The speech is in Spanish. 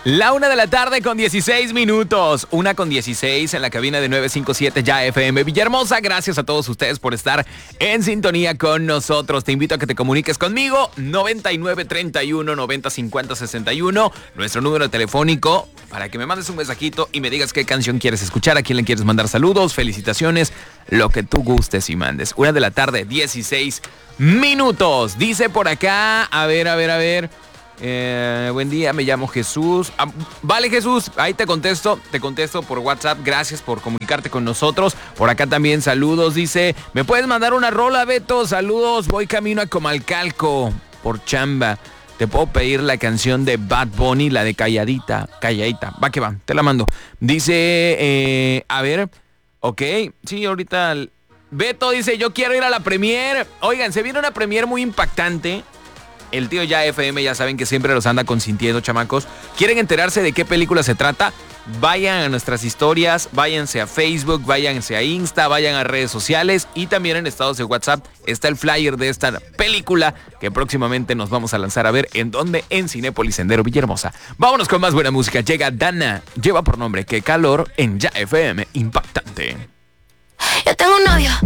La 1:16 p.m. 1:16 en la cabina de 957 Ya FM Villahermosa. Gracias a todos ustedes por estar en sintonía con nosotros. Te invito a que te comuniques conmigo. 9931 90 50 61. Nuestro número telefónico para que me mandes un mensajito y me digas qué canción quieres escuchar, a quién le quieres mandar saludos, felicitaciones, lo que tú gustes y mandes. 1:16 p.m. Dice por acá, a ver. Buen día, me llamo Jesús. Vale, Jesús, ahí te contesto por WhatsApp. Gracias por comunicarte con nosotros. Por acá también saludos, dice, ¿me puedes mandar una rola, Beto? Saludos, voy camino a Comalcalco por chamba. Te puedo pedir la canción de Bad Bunny, la de Calladita. Va que va, te la mando. Dice, a ver, ok, sí, ahorita... Beto dice, yo quiero ir a la premier. Oigan, se viene una premier muy impactante. El tío Ya FM, ya saben que siempre los anda consintiendo, chamacos. ¿Quieren enterarse de qué película se trata? Vayan a nuestras historias, váyanse a Facebook, váyanse a Insta, vayan a redes sociales y también en estados de WhatsApp está el flyer de esta película que próximamente nos vamos a lanzar a ver. ¿En dónde? En Cinépolis Sendero Villahermosa. Vámonos con más buena música. Llega Dana, lleva por nombre Qué Calor en Ya FM. Impactante. Yo tengo un novio.